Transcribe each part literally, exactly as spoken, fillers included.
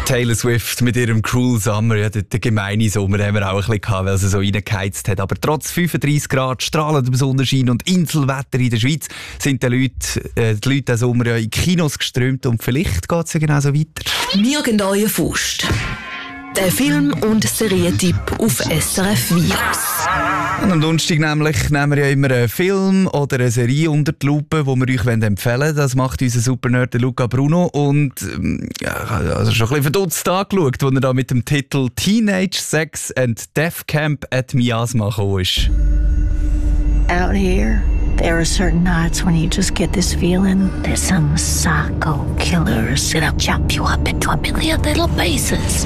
Taylor Swift mit ihrem Cruel Summer, ja, der, der gemeine Sommer haben wir auch ein bisschen gehabt, weil sie so reingeheizt hat. Aber trotz fünfunddreissig Grad, strahlendem Sonnenschein und Inselwetter in der Schweiz sind die Leute, äh, die Leute diesen Sommer ja in Kinos geströmt und vielleicht geht es ja genau so weiter. Nirgendwo Faust. Der Film- und Serientipp auf S R F Virus. Und am Donnerstag nämlich nehmen wir ja immer einen Film oder eine Serie unter die Lupe, die wir euch empfehlen wollen. Das macht unser Supernerd Luca Bruno. Und ja, also schon ein bisschen verdutzt angeschaut, als er da mit dem Titel Teenage Sex and Death Camp at Miasma gekommen ist. Out here, there are certain nights when you just get this feeling that some psycho killer is gonna chop you up into a million little pieces.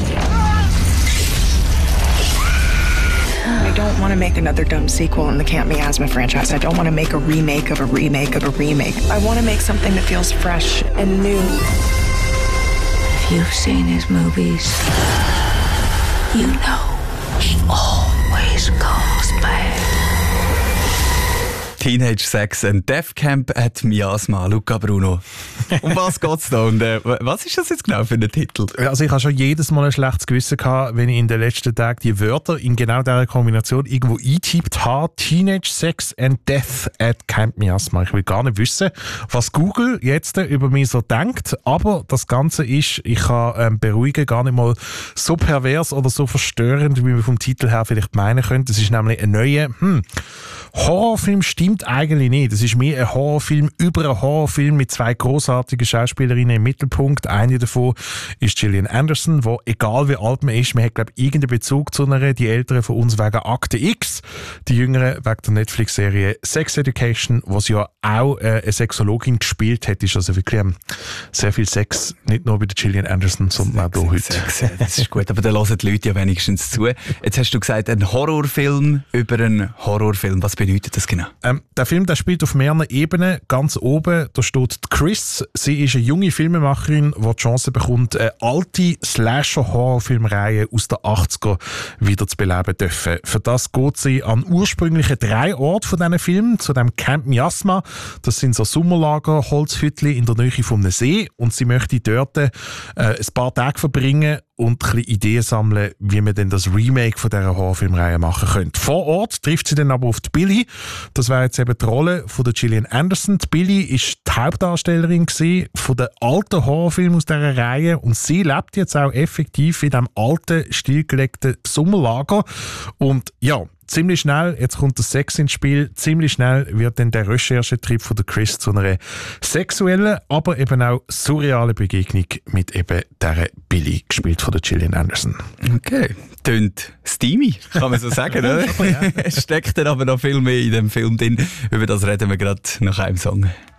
I don't want to make another dumb sequel in the Camp Miasma franchise. I don't want to make a remake of a remake of a remake. I want to make something that feels fresh and new. If you've seen his movies, you know he always goes bad. Teenage Sex and Death Camp at Miasma, Luca Bruno. Um was geht's da? Und äh, was ist das jetzt genau für ein Titel? Also ich habe schon jedes Mal ein schlechtes Gewissen gehabt, wenn ich in den letzten Tagen die Wörter in genau dieser Kombination irgendwo eingetippt habe. Teenage Sex and Death at Camp Miasma. Ich will gar nicht wissen, was Google jetzt über mich so denkt, aber das Ganze ist, ich kann ähm, beruhigen, gar nicht mal so pervers oder so verstörend, wie wir vom Titel her vielleicht meinen können. Das ist nämlich ein neuer hm, Horrorfilm, stimmt eigentlich nicht. Das ist mehr ein Horrorfilm über einen Horrorfilm mit zwei grossartigen Schauspielerinnen im Mittelpunkt. Eine davon ist Gillian Anderson, wo egal wie alt man ist, man hat glaube ich irgendeinen Bezug zu einer, die Älteren von uns wegen Akte X, die Jüngeren wegen der Netflix-Serie Sex Education, wo sie ja auch äh, eine Sexologin gespielt hat. Ist also wirklich ähm, sehr viel Sex, nicht nur bei der Gillian Anderson, sondern auch hier heute. Sex, das ist gut, aber da hören die Leute ja wenigstens zu. Jetzt hast du gesagt, ein Horrorfilm über einen Horrorfilm. Was bedeutet das genau? Ähm, der Film der spielt auf mehreren Ebenen. Ganz oben da steht Chris. Sie ist eine junge Filmemacherin, die die Chance bekommt, eine alte Slasher-Horrorfilmreihe aus den achtziger wieder zu beleben dürfen. Für das geht sie an ursprünglichen drei Orten von diesen Filmen, zu dem Camp Miasma. Das sind so Sommerlager, Holzhütchen in der Nähe vom See. Und sie möchte dort äh, ein paar Tage verbringen und ein bisschen Ideen sammeln, wie man denn das Remake von dieser Horrorfilmreihe machen könnte. Vor Ort trifft sie dann aber auf die Billy. Das wäre jetzt eben die Rolle von der Gillian Anderson. Die Billy ist die Hauptdarstellerin gewesen von den alten Horrorfilmen aus dieser Reihe und sie lebt jetzt auch effektiv in diesem alten, stillgelegten Sommerlager. Und ja, ziemlich schnell, jetzt kommt der Sex ins Spiel, ziemlich schnell wird dann der Recherchetrip von der Chris zu einer sexuellen, aber eben auch surrealen Begegnung mit eben dieser Billy, gespielt von der Gillian Anderson. Okay, tönt steamy, kann man so sagen, oder? Es steckt dann aber noch viel mehr in dem Film drin. Über das reden wir gerade nach einem Song.